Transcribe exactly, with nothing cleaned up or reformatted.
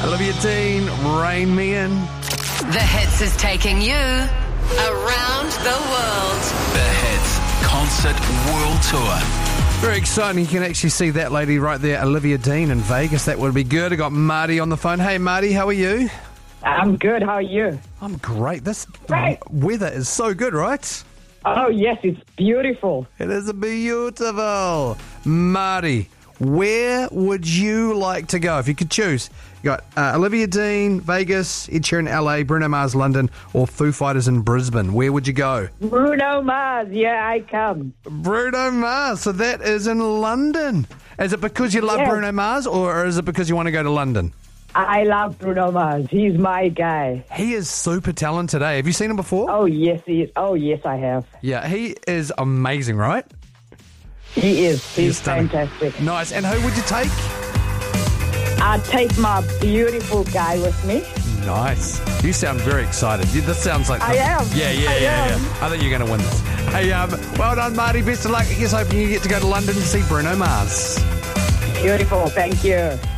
Olivia Dean, Rain Me In. The Hits is taking you around the world. The Hits Concert World Tour. Very exciting. You can actually see that lady right there, Olivia Dean in Vegas. That would be good. I got Marty on the phone. Hey, Marty, how are you? I'm good. How are you? I'm great. This Great. weather is so good, right? Oh, yes, it's beautiful. It is beautiful. Marty, where would you like to go if you could choose? You got uh, Olivia Dean, Vegas, Ed Sheeran, L A, Bruno Mars, London, or Foo Fighters in Brisbane. Where would you go? Bruno Mars, yeah, I come. Bruno Mars. So that is in London. Is it because you love Yes. Bruno Mars, or is it because you want to go to London? I love Bruno Mars. He's my guy. He is super talented, eh? Have you seen him before? Oh, yes, he is. Oh, yes, I have. Yeah, he is amazing, right? He is. He's stunning. fantastic. Nice. And who would you take? I take my beautiful guy with me. Nice. You sound very excited. You- This sounds like... I am. Yeah, yeah, I yeah, am. yeah. I think you're going to win this. Hey, um, well done, Marty. Best of luck. Here's hoping you get to go to London to see Bruno Mars. Beautiful. Thank you.